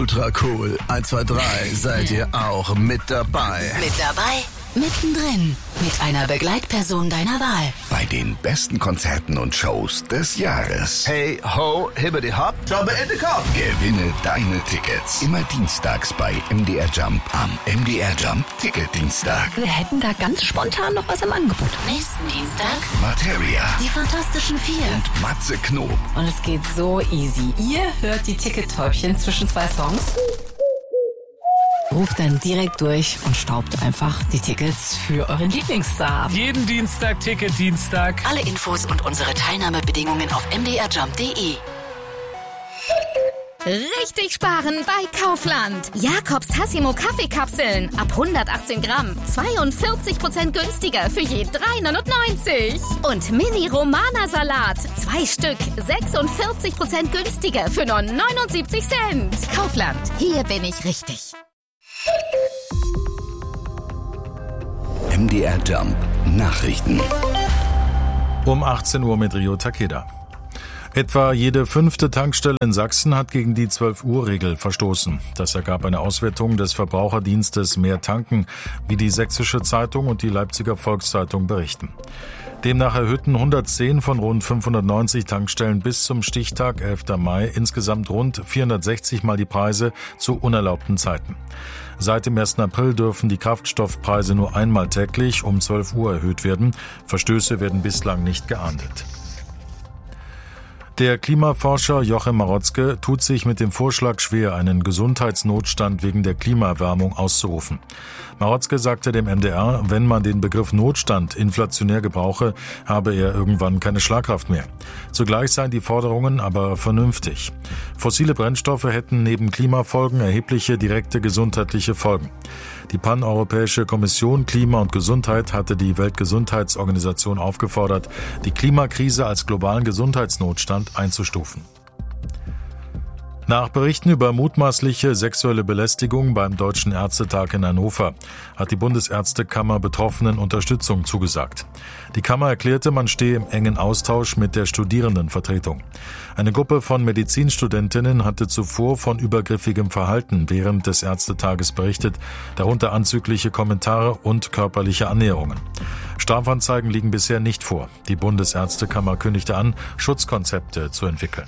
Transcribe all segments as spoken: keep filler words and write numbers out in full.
ultra cool. eins, zwei, drei, seid ihr auch mit dabei? Mit dabei? Mittendrin. Mit einer Begleitperson deiner Wahl. Bei den besten Konzerten und Shows des Jahres. Hey, ho, hibbidi hopp, jobbe in the Kopf. Gewinne deine Tickets. Immer dienstags bei M D R Jump am M D R Jump Ticketdienstag. Wir hätten da ganz spontan noch was im Angebot. Nächsten Dienstag Materia. Die Fantastischen Vier. Und Matze Knob. Und es geht so easy. Ihr hört die Tickettäubchen zwischen zwei Songs. Ruft dann direkt durch und staubt einfach die Tickets für euren Lieblingsstar ab. Jeden Dienstag Ticket-Dienstag. Alle Infos und unsere Teilnahmebedingungen auf m d r jump punkt d e. Richtig sparen bei Kaufland. Jakobs Tassimo Kaffeekapseln ab hundertachtzehn Gramm. zweiundvierzig Prozent günstiger für je drei neunundneunzig. Und Mini Romana Salat. Zwei Stück. sechsundvierzig Prozent günstiger für nur neunundsiebzig Cent. Kaufland. Hier bin ich richtig. M D R Jump Nachrichten. Um achtzehn Uhr mit Rio Takeda. Etwa jede fünfte Tankstelle in Sachsen hat gegen die zwölf Uhr Regel verstoßen. Das ergab eine Auswertung des Verbraucherdienstes Mehr Tanken, wie die Sächsische Zeitung und die Leipziger Volkszeitung berichten. Demnach erhöhten hundertzehn von rund fünfhundertneunzig Tankstellen bis zum Stichtag elfter Mai insgesamt rund vierhundertsechzig Mal die Preise zu unerlaubten Zeiten. Seit dem ersten April dürfen die Kraftstoffpreise nur einmal täglich um zwölf Uhr erhöht werden. Verstöße werden bislang nicht geahndet. Der Klimaforscher Joachim Marotzke tut sich mit dem Vorschlag schwer, einen Gesundheitsnotstand wegen der Klimaerwärmung auszurufen. Marotzke sagte dem M D R, wenn man den Begriff Notstand inflationär gebrauche, habe er irgendwann keine Schlagkraft mehr. Zugleich seien die Forderungen aber vernünftig. Fossile Brennstoffe hätten neben Klimafolgen erhebliche direkte gesundheitliche Folgen. Die Paneuropäische Kommission Klima und Gesundheit hatte die Weltgesundheitsorganisation aufgefordert, die Klimakrise als globalen Gesundheitsnotstand einzustufen. Nach Berichten über mutmaßliche sexuelle Belästigung beim Deutschen Ärztetag in Hannover hat die Bundesärztekammer Betroffenen Unterstützung zugesagt. Die Kammer erklärte, man stehe im engen Austausch mit der Studierendenvertretung. Eine Gruppe von Medizinstudentinnen hatte zuvor von übergriffigem Verhalten während des Ärztetages berichtet, darunter anzügliche Kommentare und körperliche Annäherungen. Strafanzeigen liegen bisher nicht vor. Die Bundesärztekammer kündigte an, Schutzkonzepte zu entwickeln.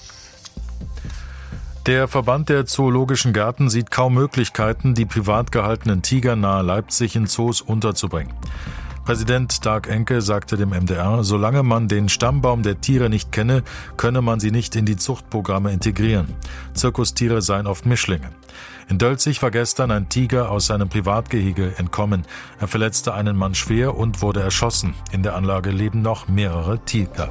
Der Verband der Zoologischen Gärten sieht kaum Möglichkeiten, die privat gehaltenen Tiger nahe Leipzig in Zoos unterzubringen. Präsident Dag Enke sagte dem M D R, solange man den Stammbaum der Tiere nicht kenne, könne man sie nicht in die Zuchtprogramme integrieren. Zirkustiere seien oft Mischlinge. In Dölzig war gestern ein Tiger aus seinem Privatgehege entkommen. Er verletzte einen Mann schwer und wurde erschossen. In der Anlage leben noch mehrere Tiger.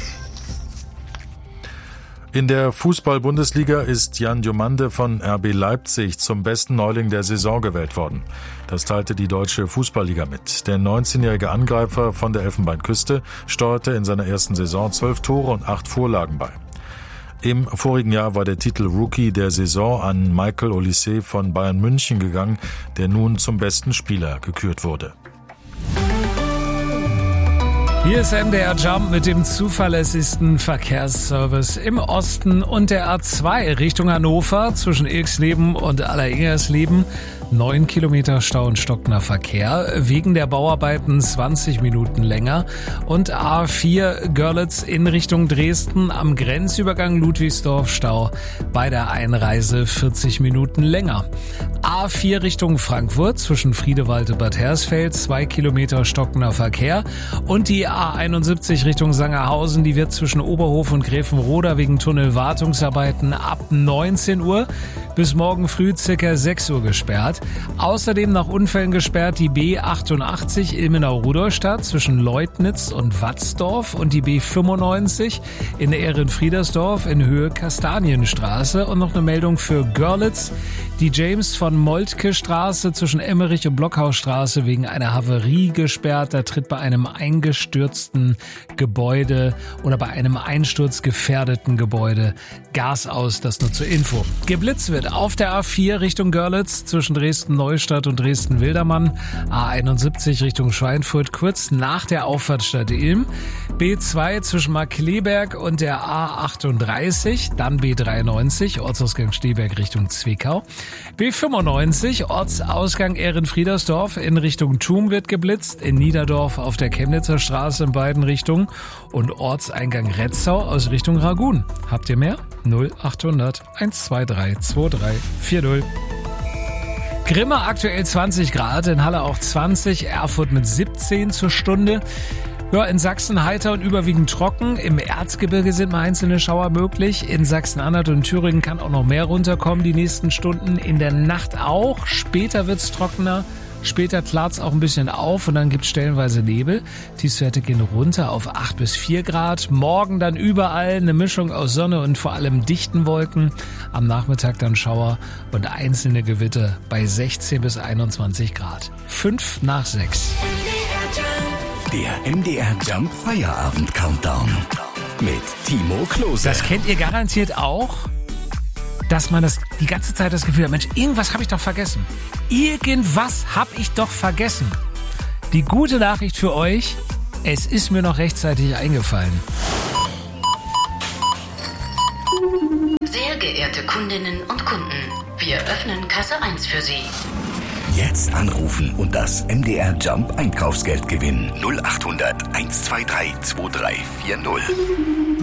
In der Fußball-Bundesliga ist Jan Diomande von R B Leipzig zum besten Neuling der Saison gewählt worden. Das teilte die Deutsche Fußballliga mit. Der neunzehnjährige Angreifer von der Elfenbeinküste steuerte in seiner ersten Saison zwölf Tore und acht Vorlagen bei. Im vorigen Jahr war der Titel Rookie der Saison an Michael Olise von Bayern München gegangen, der nun zum besten Spieler gekürt wurde. Hier ist M D R Jump mit dem zuverlässigsten Verkehrsservice im Osten und der A zwei Richtung Hannover zwischen Ilksleben und Alleringers-Leben. Neun Kilometer Stau und stockender Verkehr, wegen der Bauarbeiten zwanzig Minuten länger. Und A vier Görlitz in Richtung Dresden am Grenzübergang Ludwigsdorf Stau, bei der Einreise vierzig Minuten länger. A vier Richtung Frankfurt zwischen Friedewald und Bad Hersfeld, zwei Kilometer stockender Verkehr. Und die A einundsiebzig Richtung Sangerhausen, die wird zwischen Oberhof und Gräfenroda wegen Tunnelwartungsarbeiten ab neunzehn Uhr bis morgen früh circa sechs Uhr gesperrt. Außerdem nach Unfällen gesperrt die B achtundachtzig Ilmenau-Rudolstadt zwischen Leutnitz und Watzdorf und die B fünfundneunzig in Ehrenfriedersdorf in Höhe Kastanienstraße. Und noch eine Meldung für Görlitz. Die James von Moltke Straße zwischen Emmerich und Blockhausstraße wegen einer Havarie gesperrt. Da tritt bei einem eingestürzten gestürzten Gebäude oder bei einem einsturzgefährdeten Gebäude Gas aus. Das nur zur Info. Geblitzt wird auf der A vier Richtung Görlitz zwischen Dresden-Neustadt und Dresden-Wildermann, A einundsiebzig Richtung Schweinfurt kurz nach der Auffahrtstadt Ilm, B zwei zwischen Markkleeberg und der A achtunddreißig, dann B dreiundneunzig Ortsausgang Stehberg Richtung Zwickau, B fünfundneunzig Ortsausgang Ehrenfriedersdorf in Richtung Thum wird geblitzt, in Niederdorf auf der Chemnitzer Straße in beiden Richtungen und Ortseingang Retzau aus Richtung Ragun. Habt ihr mehr? null achthundert eins zwei drei zwei drei vier null. Grimma aktuell zwanzig Grad, in Halle auch zwanzig, Erfurt mit siebzehn zur Stunde. Ja, in Sachsen heiter und überwiegend trocken. Im Erzgebirge sind mal einzelne Schauer möglich. In Sachsen-Anhalt und Thüringen kann auch noch mehr runterkommen die nächsten Stunden. In der Nacht auch. Später wird's trockener. Später klart's auch ein bisschen auf und dann gibt's stellenweise Nebel. Tiefstwerte gehen runter auf acht bis vier Grad. Morgen dann überall eine Mischung aus Sonne und vor allem dichten Wolken. Am Nachmittag dann Schauer und einzelne Gewitter bei sechzehn bis einundzwanzig Grad. Fünf nach sechs. Der M D R Jump Feierabend Countdown mit Timo Klose. Das kennt ihr garantiert auch, dass man das die ganze Zeit das Gefühl hat, Mensch, irgendwas habe ich doch vergessen. Irgendwas habe ich doch vergessen. Die gute Nachricht für euch, es ist mir noch rechtzeitig eingefallen. Sehr geehrte Kundinnen und Kunden, wir öffnen Kasse eins für Sie. Jetzt anrufen und das M D R Jump Einkaufsgeld gewinnen. null achthundert eins zwei drei zwei drei vier null.